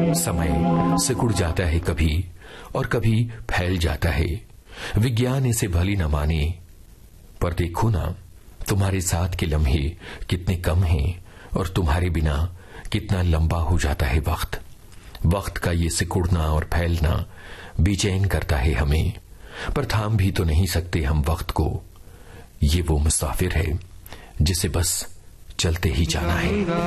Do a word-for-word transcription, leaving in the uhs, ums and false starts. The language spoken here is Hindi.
समय सिकुड़ जाता है कभी और कभी फैल जाता है। विज्ञान इसे भली न माने, पर देखो ना, तुम्हारे साथ के लम्हे कितने कम हैं और तुम्हारे बिना कितना लंबा हो जाता है वक्त। वक्त का ये सिकुड़ना और फैलना बेचैन करता है हमें, पर थाम भी तो नहीं सकते हम वक्त को। ये वो मुसाफिर है जिसे बस चलते ही जाना है।